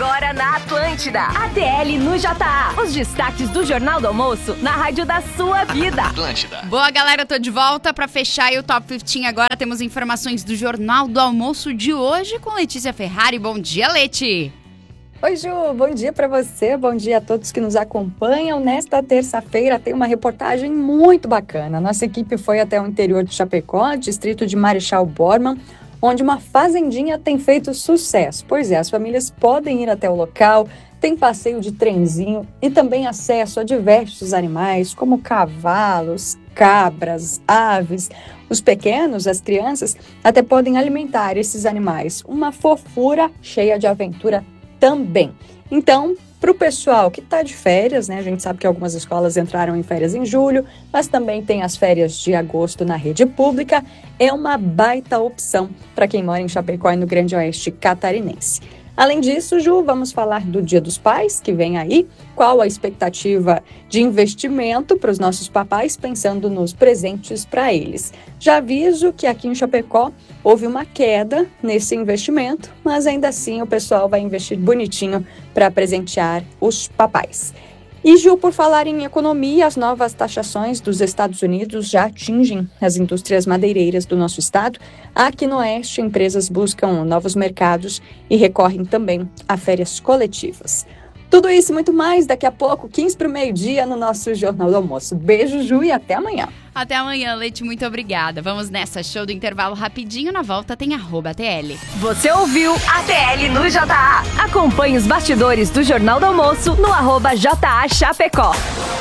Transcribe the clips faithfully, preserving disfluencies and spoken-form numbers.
Agora na Atlântida. A T L no J A. Os destaques do Jornal do Almoço na rádio da sua vida. Atlântida. Boa, galera, tô de volta pra fechar aí o Top quinze agora. Temos informações do Jornal do Almoço de hoje com Letícia Ferrari. Bom dia, Leti. Oi, Ju, bom dia para você, bom dia a todos que nos acompanham. Nesta terça-feira tem uma reportagem muito bacana. Nossa equipe foi até o interior de Chapecó, distrito de Marechal Bormann, onde uma fazendinha tem feito sucesso. Pois é, as famílias podem ir até o local, tem passeio de trenzinho e também acesso a diversos animais, como cavalos, cabras, aves. Os pequenos, as crianças, até podem alimentar esses animais. Uma fofura cheia de aventura também. Então, para o pessoal que está de férias, né? A gente sabe que algumas escolas entraram em férias em julho, mas também tem as férias de agosto na rede pública. É uma baita opção para quem mora em Chapecó e no Grande Oeste catarinense. Além disso, Ju, vamos falar do Dia dos Pais, que vem aí. Qual a expectativa de investimento para os nossos papais, pensando nos presentes para eles? Já aviso que aqui em Chapecó houve uma queda nesse investimento, mas ainda assim o pessoal vai investir bonitinho para presentear os papais. E, Ju, por falar em economia, as novas taxações dos Estados Unidos já atingem as indústrias madeireiras do nosso estado. Aqui no Oeste, empresas buscam novos mercados e recorrem também a férias coletivas. Tudo isso e muito mais daqui a pouco, quinze para o meio-dia, no nosso Jornal do Almoço. Beijo, Ju, e até amanhã. Até amanhã, Leti, muito obrigada. Vamos nessa, show do intervalo rapidinho, na volta tem arroba A T L. Você ouviu A T L no J A. Acompanhe os bastidores do Jornal do Almoço no arroba J A Chapecó.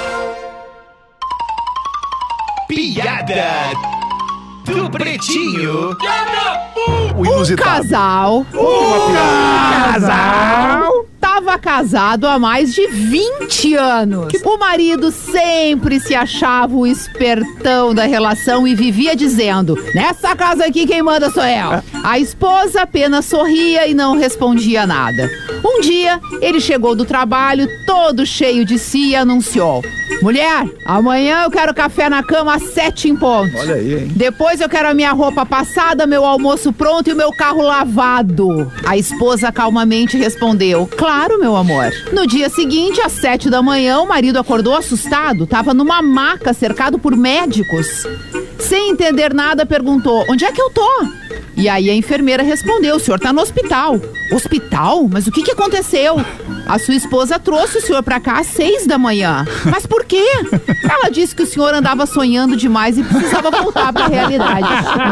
Piada do Pretinho. Um casal, um casal estava casado há mais de vinte anos. O marido sempre se achava o espertão da relação e vivia dizendo: nessa casa aqui quem manda sou eu. A esposa apenas sorria e não respondia nada. Um dia, ele chegou do trabalho todo cheio de si e anunciou: mulher, amanhã eu quero café na cama às sete em ponto. Olha aí, hein? Depois eu quero a minha roupa passada, meu almoço pronto e o meu carro lavado. A esposa calmamente respondeu: claro, meu amor. No dia seguinte, às sete da manhã, o marido acordou assustado. Tava numa maca cercado por médicos. Sem entender nada, perguntou: onde é que eu tô? E aí a enfermeira respondeu: o senhor tá no hospital. Hospital? Mas o que que aconteceu? A sua esposa trouxe o senhor pra cá às seis da manhã. Mas por quê? Ela disse que o senhor andava sonhando demais e precisava voltar pra realidade.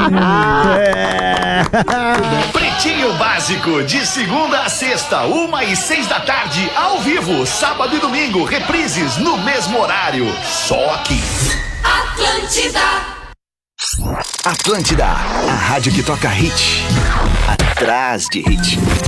É. Pretinho Básico, de segunda a sexta, uma e seis da tarde, ao vivo, sábado e domingo, reprises no mesmo horário. Só aqui. Atlântida. Atlântida, a rádio que toca hit. Atrás de hit.